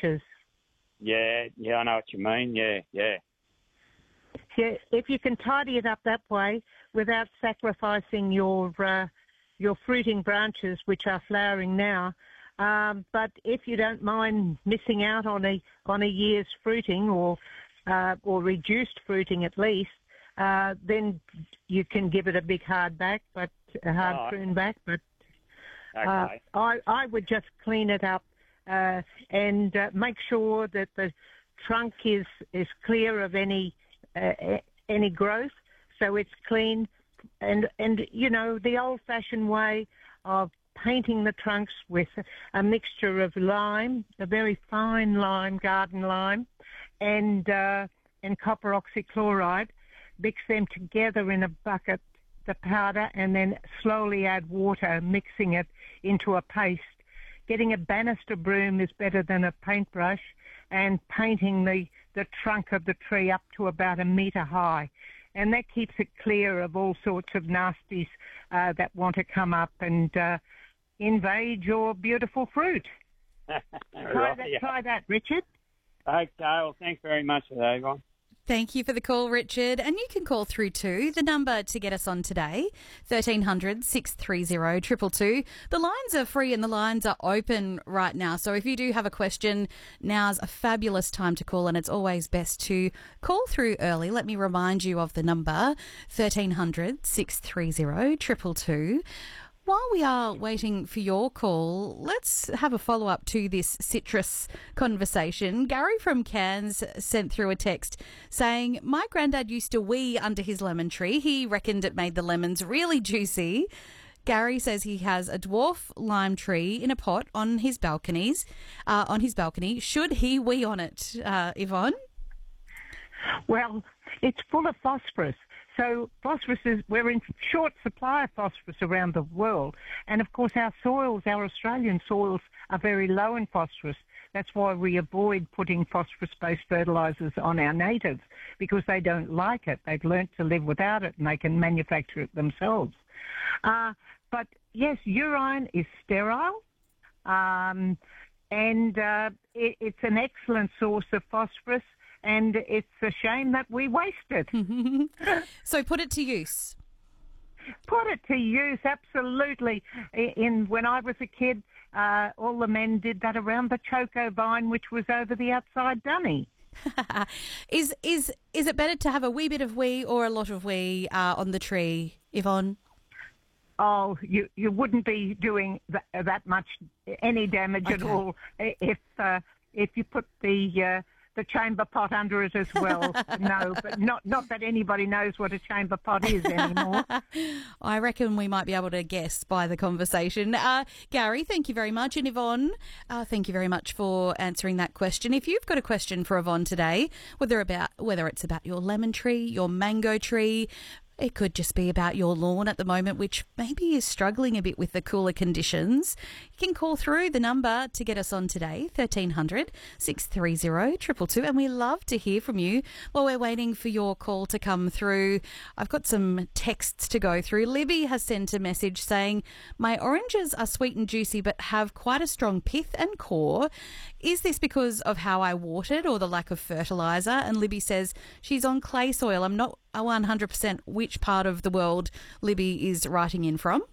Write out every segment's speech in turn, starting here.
branches. Yeah, I know what you mean. Yeah. Yeah, if you can tidy it up that way without sacrificing your fruiting branches, which are flowering now, but if you don't mind missing out on a year's fruiting or reduced fruiting at least, then you can give it a big hard prune back. But Okay. I would just clean it up and make sure that the trunk is clear of any growth, so it's clean. And you know, the old-fashioned way of painting the trunks with a mixture of lime, a very fine lime, garden lime, and copper oxychloride. Mix them together in a bucket, the powder, and then slowly add water, mixing it into a paste. Getting a banister broom is better than a paintbrush, and painting the trunk of the tree up to about 1 metre high. And that keeps it clear of all sorts of nasties that want to come up and invade your beautiful fruit. Try that, Richard. Okay, well, thanks very much for that, Yvonne. Thank you for the call, Richard. And you can call through too. The number to get us on today, 1300 630 222. The lines are free and the lines are open right now. So if you do have a question, now's a fabulous time to call, and it's always best to call through early. Let me remind you of the number, 1300 630 222. While we are waiting for your call, let's have a follow-up to this citrus conversation. Gary from Cairns sent through a text saying, my granddad used to wee under his lemon tree. He reckoned it made the lemons really juicy. Gary says he has a dwarf lime tree in a pot on his balcony. Should he wee on it, Yvonne? Well, it's full of phosphorus. So we're in short supply of phosphorus around the world. And of course our Australian soils are very low in phosphorus. That's why we avoid putting phosphorus-based fertilisers on our natives, because they don't like it. They've learnt to live without it and they can manufacture it themselves. But yes, urine is sterile. And it's an excellent source of phosphorus. And it's a shame that we waste it. So put it to use. Put it to use, absolutely. When I was a kid, all the men did that around the choco vine, which was over the outside dunny. Is it better to have a wee bit of wee or a lot of wee on the tree, Yvonne? Oh, you wouldn't be doing that much any damage at all if you put the chamber pot under it as well. No, but not that anybody knows what a chamber pot is anymore. I reckon we might be able to guess by the conversation. Gary, thank you very much. And Yvonne, thank you very much for answering that question. If you've got a question for Yvonne today, whether it's about your lemon tree, your mango tree, it could just be about your lawn at the moment, which maybe is struggling a bit with the cooler conditions. You can call through the number to get us on today, 1300 630 222, and we love to hear from you while we're waiting for your call to come through. I've got some texts to go through. Libby has sent a message saying, my oranges are sweet and juicy but have quite a strong pith and core. Is this because of how I watered or the lack of fertiliser? And Libby says she's on clay soil. I'm not 100% which part of the world Libby is writing in from.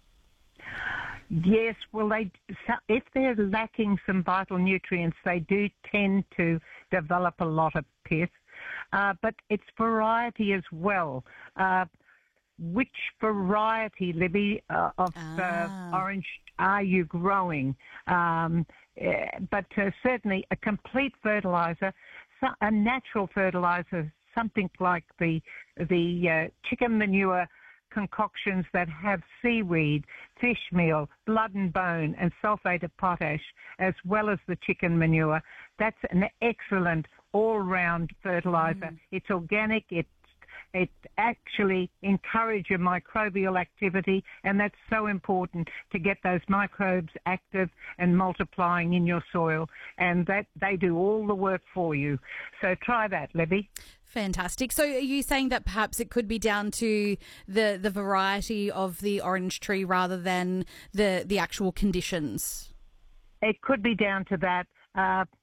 Yes, well, if they're lacking some vital nutrients, they do tend to develop a lot of pith, but it's variety as well. Which variety, Libby, of orange are you growing? But certainly a complete fertiliser, a natural fertiliser, something like the chicken manure concoctions that have seaweed, fish meal, blood and bone, and sulfate of potash, as well as the chicken manure. That's an excellent all-round fertiliser. It's organic. It actually encourages microbial activity, and that's so important to get those microbes active and multiplying in your soil, and that they do all the work for you. So try that, Libby. Fantastic. So are you saying that perhaps it could be down to the variety of the orange tree rather than the actual conditions? It could be down to that.